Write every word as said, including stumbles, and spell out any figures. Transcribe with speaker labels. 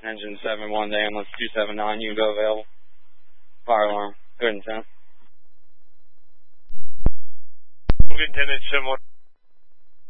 Speaker 1: Engine seven one to ambulance two seven nine, you go available. Fire alarm, good and ten.
Speaker 2: Lieutenant seven one.